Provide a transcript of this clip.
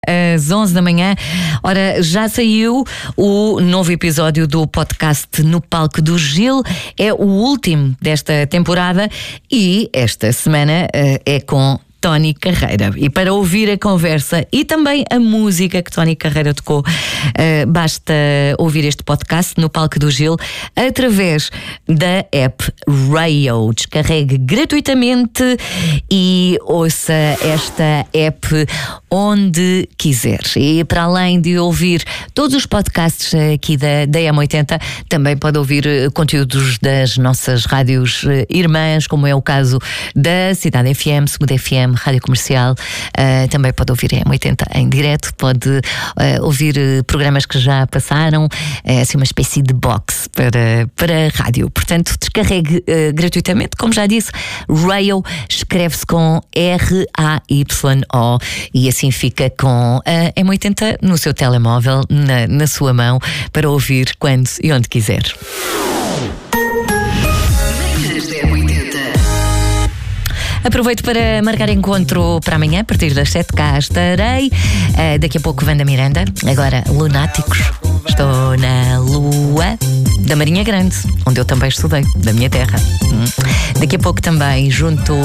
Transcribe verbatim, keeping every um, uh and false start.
Às onze da manhã, ora, já saiu o novo episódio do podcast No Palco do Gil. É o último desta temporada e esta semana uh, é com Tony Carreira. E para ouvir a conversa e também a música que Tony Carreira tocou, uh, basta ouvir este podcast No Palco do Gil através da app Rayo. Descarregue gratuitamente e ouça esta app onde quiser. E para além de ouvir todos os podcasts aqui da, da M oitenta, também pode ouvir conteúdos das nossas rádios irmãs, como é o caso da Cidade F M, Segunda F M, Rádio Comercial. Uh, também pode ouvir a M oitenta em direto, pode uh, ouvir uh, programas que já passaram, é assim uma espécie de box para, para a rádio. Portanto, descarregue uh, gratuitamente, como já disse, Rayo escreve-se com R A Y O e assim fica com a M oitenta no seu telemóvel, na, na sua mão, para ouvir quando e onde quiser. Aproveito para marcar encontro para amanhã, a partir das sete cá estarei. Uh, daqui a pouco Wanda Miranda, agora Lunáticos. Estou na Lua da Marinha Grande, onde eu também estudei, da minha terra. Hum. Daqui a pouco também junto